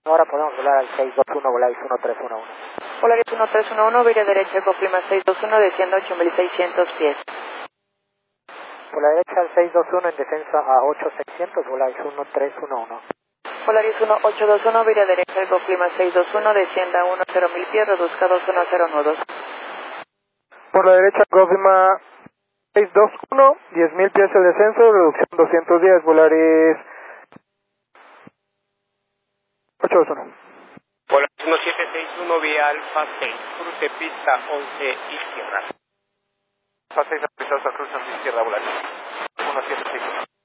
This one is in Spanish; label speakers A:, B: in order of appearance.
A: Ahora podemos volar al 621, Volaris 1311.
B: Volaris 1311, vía derecha, Eco Clima 621, descienda 8600 pies.
A: Por la derecha al 621 en descenso a 8600, Volaris 1311.
B: Volaris 1821, vía derecha, Eco Clima 621, descienda a 10.000 pies, reduzca 210 nudos.
C: Por la derecha, Cofima 621, 10.000 pies el descenso, reducción 210, Volaris 821.
D: Volaris 1761, vía Alfa 6, cruce pista 11 izquierda.
E: Alfa 6, autorizado a cruzar izquierda, Volaris 1761.